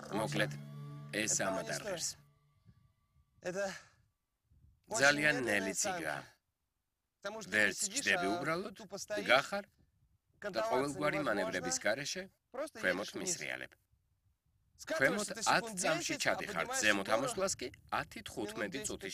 მოკლედ, ეს ამად არ ღირს. ძალიან ნელი ციგაა. ვერც ჯდები უბრალოდ, გახარ და ყოველგვარი მანევრების გარეშე ქვემოთ მისრიალებ. ქვემოთ 10 წამში ჩადიხართ, ზემოთ ამოსვლას კი 10-15 წუთი